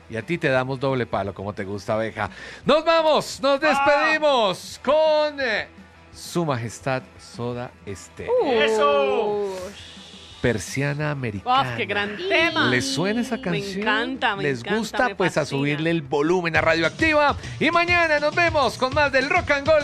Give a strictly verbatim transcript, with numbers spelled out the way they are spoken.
Y a ti te damos doble palo, como te gusta, abeja. Nos vamos, nos despedimos ah. con eh, Su Majestad Soda Stereo. Uh. ¡Eso! Persiana Americana. ¡Oh, qué gran tema! ¿Les suena esa canción? Me encanta, me ¿Les encanta, gusta? me Pues fascina. A subirle el volumen a Radioactiva. Y mañana nos vemos con más del Rock and Roll